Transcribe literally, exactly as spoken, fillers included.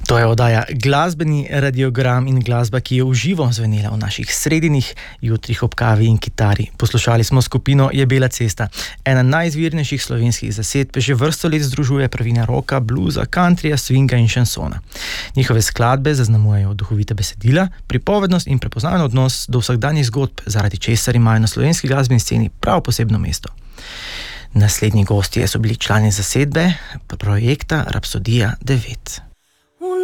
To je oddaja Glasbeni radiogram in glasba, ki je v živo zvenela v naših sredinih jutrih ob kavi in kitari. Poslušali smo skupino Je bela cesta. Ena najizvirnejših slovenskih zasedb že vrsto let združuje prvine roka, bluza, countryja, swinga in šansona. Njihove skladbe zaznamujejo duhovita besedila, pripovednost in prepoznaven odnos do vsakdanjih zgodb, zaradi česar imajo na slovenski glasbeni sceni prav posebno mesto. Naslednji gostje so bili člani zasedbe projekta Rapsodija devet.